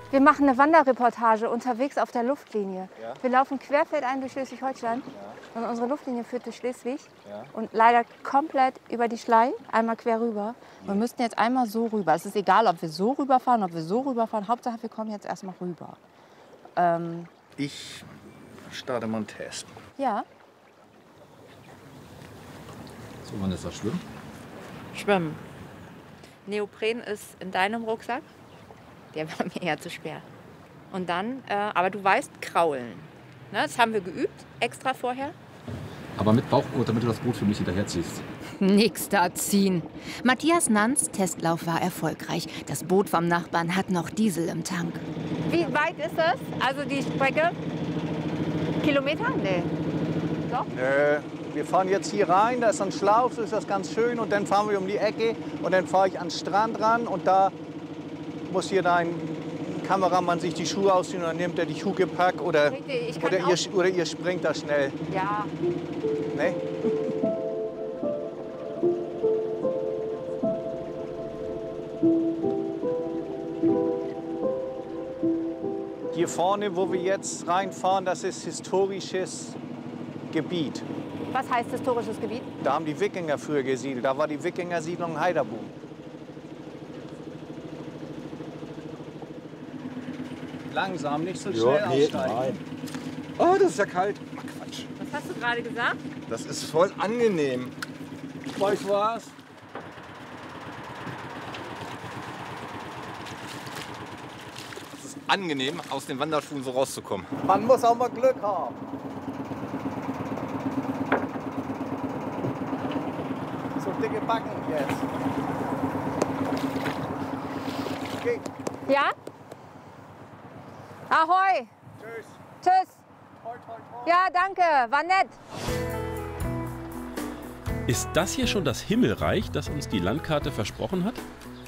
Wir machen eine Wanderreportage unterwegs auf der Luftlinie. Ja. Wir laufen querfeldein durch Schleswig-Holstein. Ja. Und unsere Luftlinie führt durch Schleswig. Ja. Und leider komplett über die Schlei, einmal quer rüber. Wir müssten jetzt einmal so rüber. Es ist egal, ob wir so rüberfahren, ob wir so rüberfahren. Hauptsache, wir kommen jetzt erstmal rüber. Ich starte mal einen Test. Ja. So, wann ist das Schwimmen? Schwimmen. Neopren ist in deinem Rucksack. Der war mir eher zu schwer. Und dann, aber du weißt, kraulen. Ne, das haben wir geübt, extra vorher. Aber mit Bauchgurt, damit du das Boot für mich hinterherziehst. Nix da ziehen. Matthias Nanns Testlauf war erfolgreich. Das Boot vom Nachbarn hat noch Diesel im Tank. Wie weit ist das? Also die Strecke? Kilometer? Nee. Doch? Wir fahren jetzt hier rein, da ist ein Schlauch, so ist das ganz schön. Und dann fahren wir um die Ecke und dann fahre ich an den Strand ran. Und da muss hier dein Kameramann sich die Schuhe ausziehen und dann nimmt er die Huckepack oder ihr springt da schnell. Ja. Ne? Hier vorne, wo wir jetzt reinfahren, das ist historisches Gebiet. Was heißt historisches Gebiet? Da haben die Wikinger früher gesiedelt. Da war die Wikingersiedlung Heiderboom. Langsam, nicht so schnell aussteigen. Nein. Oh, das ist ja kalt. Ach, Quatsch. Was hast du gerade gesagt? Das ist voll angenehm. Weißt du was? Es ist angenehm, aus den Wanderschuhen so rauszukommen. Man muss auch mal Glück haben. So dicke Backen jetzt. Okay. Ja? Ahoi! Tschüss. Tschüss! Toi, toi, toi. Ja, danke, war nett. Ist das hier schon das Himmelreich, das uns die Landkarte versprochen hat?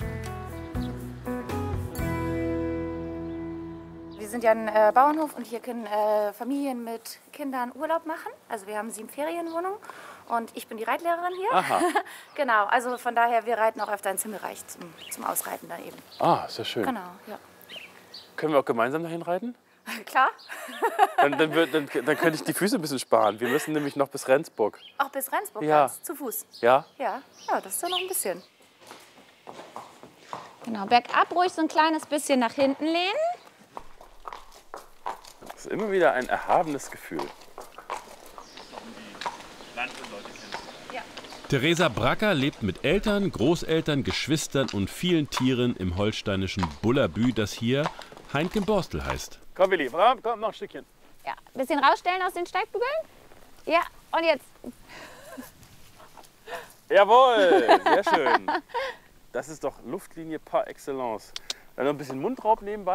Wir sind ja ein Bauernhof und hier können Familien mit Kindern Urlaub machen. Also wir haben 7 Ferienwohnungen und ich bin die Reitlehrerin hier. Aha. Genau, also von daher, wir reiten auch öfter ins Himmelreich zum Ausreiten dann eben. Ah, ist ja schön. Genau, ja. Können wir auch gemeinsam dahin reiten? Klar. Dann könnte ich die Füße ein bisschen sparen. Wir müssen nämlich noch bis Rendsburg. Auch bis Rendsburg Ja. ganz, zu Fuß. Ja? Ja, das ist ja noch ein bisschen. Genau, bergab ruhig so ein kleines bisschen nach hinten lehnen. Das ist immer wieder ein erhabenes Gefühl. Theresa Bracker lebt mit Eltern, Großeltern, Geschwistern und vielen Tieren im holsteinischen Bullabü, das hier Heinkenborstel heißt. Komm, Willi, komm noch ein Stückchen. Ja, ein bisschen rausstellen aus den Steigbügeln. Ja, und jetzt. Jawohl, sehr schön. Das ist doch Luftlinie par excellence. Dann noch ein bisschen Mundraub nebenbei.